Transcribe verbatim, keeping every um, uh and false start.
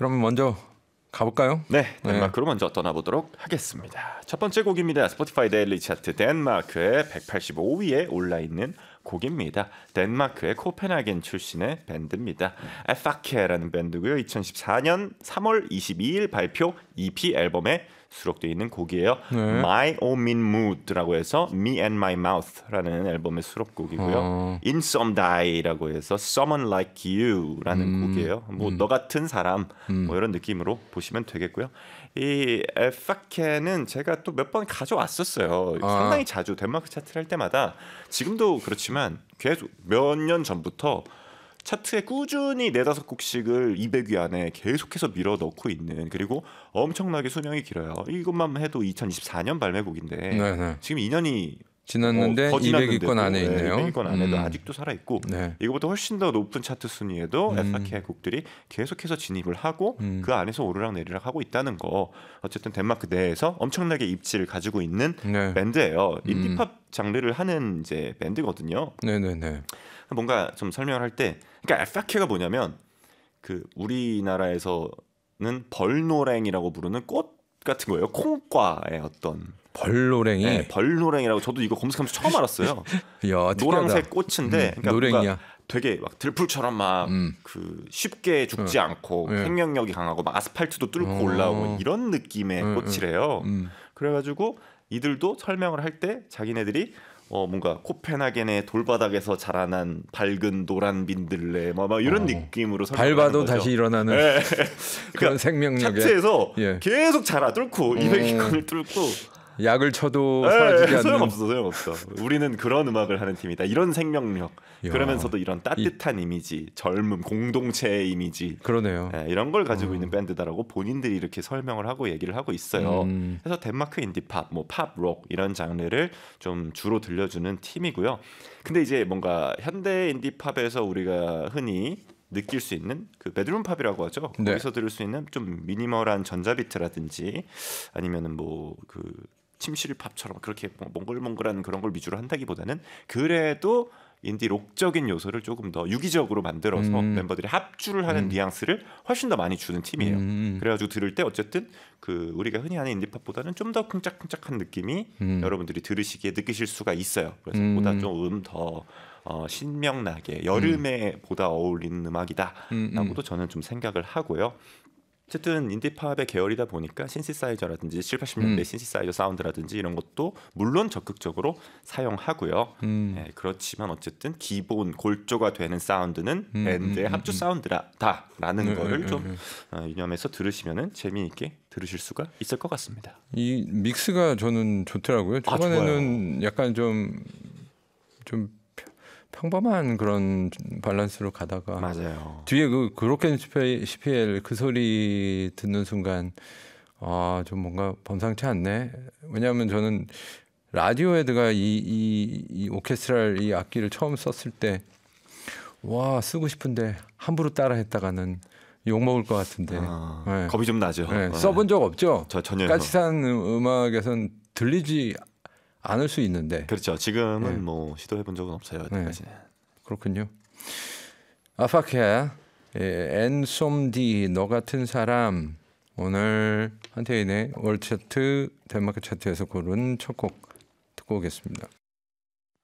그럼 먼저 가볼까요? 네, 덴마크로 네. 먼저 떠나보도록 하겠습니다. 첫 번째 곡입니다. 스포티파이 데일리 차트 덴마크의 백팔십오 위에 올라있는 곡입니다. 덴마크의 코펜하겐 출신의 밴드입니다. 에파케라는 밴드고요. 이천십사 년 삼월 이십이일 발표 이피 앨범에 수록되어 있는 곡이에요. 네. My Own Mean Mood라고 해서 Me and My Mouth라는 앨범의 수록곡이고요. 어. In Some Die라고 해서 Someone Like You라는 음. 곡이에요. 뭐 너 음. 같은 사람 음. 뭐 이런 느낌으로 보시면 되겠고요. 이 에파케는 제가 또 몇 번 가져왔었어요. 아. 상당히 자주 덴마크 차트를 할 때마다 지금도 그렇지만 계속 몇 년 전부터 차트에 꾸준히 네다섯 곡씩을 이백 위 안에 계속해서 밀어넣고 있는, 그리고 엄청나게 수명이 길어요. 이것만 해도 이천이십사 년 발매곡인데 네네. 지금 이 년이 지났는데 어, 이백 위권 안에 있네요. 이백 위권 안에도 음. 아직도 살아있고 네. 이거보다 훨씬 더 높은 차트 순위에도 음. 에파케의 곡들이 계속해서 진입을 하고 음. 그 안에서 오르락내리락 하고 있다는 거, 어쨌든 덴마크 내에서 엄청나게 입지를 가지고 있는 네. 밴드예요. 인디팝 음. 장르를 하는 이제 밴드거든요. 네네네. 뭔가 좀 설명을 할 때, 그러니까 에파케가 뭐냐면 그 우리나라에서는 벌노랭이라고 부르는 꽃 같은 거예요. 콩과의 어떤 벌노랭이. 네, 벌노랭이라고 저도 이거 검색하면서 처음 알았어요. 야, 노란색 꽃인데 음, 그러니까 노랭이야. 되게 막 들풀처럼 막 그 음. 쉽게 죽지 어. 않고 네. 생명력이 강하고 막 아스팔트도 뚫고 어. 올라오고 이런 느낌의 음, 꽃이래요. 음. 그래가지고 이들도 설명을 할 때 자기네들이 어 뭔가 코펜하겐의 돌바닥에서 자라난 밝은 노란 민들레 뭐, 뭐 이런 어. 느낌으로 밟아도 다시 일어나는 네. 그런 그러니까 생명력에 차트에서 예. 계속 자라 뚫고 이백 위권을 뚫고 약을 쳐도 사라지지 않는. 소용없어 소용없어. 우리는 그런 음악을 하는 팀이다. 이런 생명력. 야. 그러면서도 이런 따뜻한 이... 이미지, 젊음, 공동체의 이미지. 그러네요. 네, 이런 걸 가지고 어. 있는 밴드다라고 본인들이 이렇게 설명을 하고 얘기를 하고 있어요. 음. 그래서 덴마크 인디팝, 뭐 팝, 록 이런 장르를 좀 주로 들려주는 팀이고요. 근데 이제 뭔가 현대 인디팝에서 우리가 흔히 느낄 수 있는 그 베드룸 팝이라고 하죠. 네. 거기서 들을 수 있는 좀 미니멀한 전자비트라든지 아니면은 뭐 그 침실 팝처럼 그렇게 몽글몽글한 그런 걸 위주로 한다기보다는 그래도 인디 록적인 요소를 조금 더 유기적으로 만들어서 음. 멤버들이 합주를 하는 음. 뉘앙스를 훨씬 더 많이 주는 팀이에요. 음. 그래가지고 들을 때 어쨌든 그 우리가 흔히 하는 인디팝보다는 좀 더 쿵짝쿵짝한 느낌이 음. 여러분들이 들으시기에 느끼실 수가 있어요. 그래서 음. 보다 좀 더 어, 신명나게 여름에 음. 보다 어울리는 음악이다라고도 저는 좀 생각을 하고요. 어쨌든 인디팝의 계열이다 보니까 신시사이저라든지 칠십, 팔십 년대 음. 신시사이저 사운드라든지 이런 것도 물론 적극적으로 사용하고요. 음. 네, 그렇지만 어쨌든 기본 골조가 되는 사운드는 음, 밴드의 음, 합주 음, 사운드다라는 음, 거를 음, 좀 음. 어, 유념해서 들으시면은 재미있게 들으실 수가 있을 것 같습니다. 이 믹스가 저는 좋더라고요. 초반에는 아, 약간 좀 좀 평범한 그런 밸런스로 가다가 맞아요. 뒤에 그 그로켄 시피엘 그 소리 듣는 순간 아, 좀 뭔가 범상치 않네. 왜냐하면 저는 라디오헤드가 이, 이, 이 오케스트랄 이 악기를 처음 썼을 때 와 쓰고 싶은데 함부로 따라했다가는 욕 먹을 것 같은데 아, 네. 겁이 좀 나죠. 네. 네. 써본 적 없죠. 저 전혀. 까치산 음악에선 들리지 않을 수 있는데. 그렇죠. 지금은 네. 뭐 시도해본 적은 없어요. 여기까지는. 네. 그렇군요. 아파케, 엔솜디 너 같은 사람, 오늘 한태인의 월드 차트 덴마크 차트에서 고른 첫 곡 듣고 오겠습니다.